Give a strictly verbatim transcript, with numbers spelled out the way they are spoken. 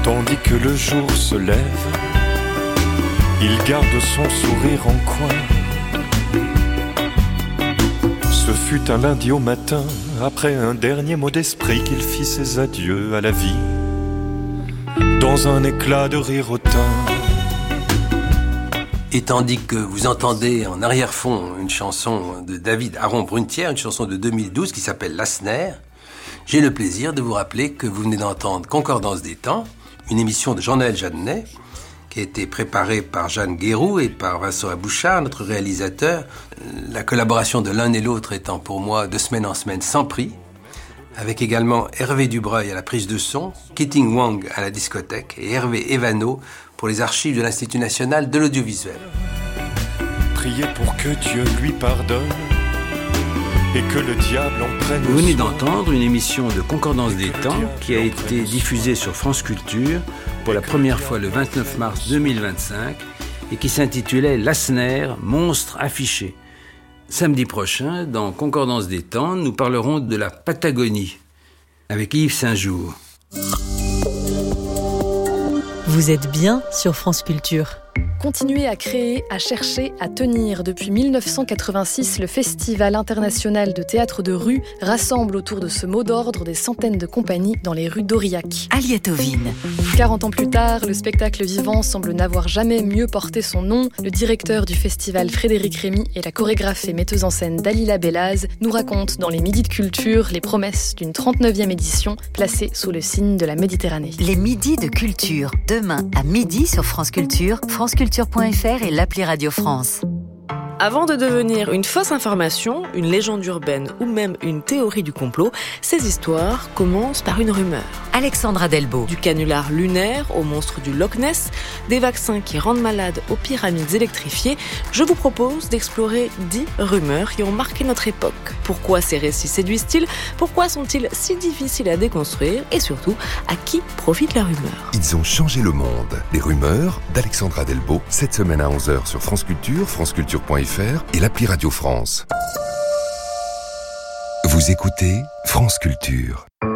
Tandis que le jour se lève, il garde son sourire en coin. Ce fut un lundi au matin, après un dernier mot d'esprit, qu'il fit ses adieux à la vie, dans un éclat de rire hautain. Et tandis que vous entendez en arrière-fond une chanson de David Aron-Brunetière, une chanson de deux mille douze qui s'appelle Lassner, j'ai le plaisir de vous rappeler que vous venez d'entendre Concordance des temps, une émission de Jean-Noël Jeannet, qui a été préparée par Jeanne Guéroux et par Vincent Abouchard, notre réalisateur. La collaboration de l'un et l'autre étant pour moi de semaine en semaine sans prix, avec également Hervé Dubreuil à la prise de son, Keating Wang à la discothèque et Hervé Evano pour les archives de l'Institut national de l'audiovisuel. Priez pour que Dieu lui pardonne et que le diable en prenne Vous venez d'entendre une émission de Concordance des temps qui a été diffusée sur France Culture pour la première fois le vingt-neuf mars deux mille vingt-cinq et qui s'intitulait Lassner, monstre affiché. Samedi prochain, dans Concordance des temps, nous parlerons de la Patagonie avec Yves Saint-Jour. Vous êtes bien sur France Culture. Continuer à créer, à chercher, à tenir. Depuis mille neuf cent quatre-vingt-six, le Festival international de théâtre de rue rassemble autour de ce mot d'ordre des centaines de compagnies dans les rues d'Aurillac. Aliette Ovine. quarante ans plus tard, le spectacle vivant semble n'avoir jamais mieux porté son nom. Le directeur du festival, Frédéric Rémy, et la chorégraphe et metteuse en scène Dalila Bellaz nous racontent dans les Midis de Culture les promesses d'une trente-neuvième édition placée sous le signe de la Méditerranée. Les Midis de Culture, demain à midi sur France Culture, franceculture point f r et l'appli Radio France. Avant de devenir une fausse information, une légende urbaine ou même une théorie du complot, ces histoires commencent par une rumeur. Alexandra Delbo. Du canular lunaire au monstre du Loch Ness, des vaccins qui rendent malades aux pyramides électrifiées, je vous propose d'explorer dix rumeurs qui ont marqué notre époque. Pourquoi ces récits séduisent-ils ? Pourquoi sont-ils si difficiles à déconstruire ? Et surtout, à qui profite la rumeur ? Ils ont changé le monde. Les rumeurs d'Alexandra Delbo, cette semaine à onze heures sur France Culture, franceculture point f r et l'appli Radio France. Vous écoutez France Culture.